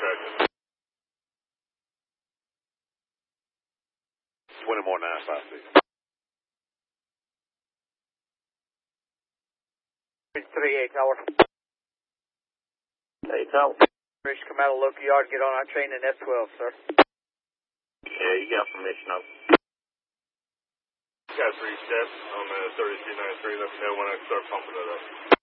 traction. 20 more 956. 38 Tower. 8 Tower. Bridge come out of local yard, get on our train in F12, sir. Yeah, you got permission up. Got 3 steps on the 3393. Let me know when I start pumping it up.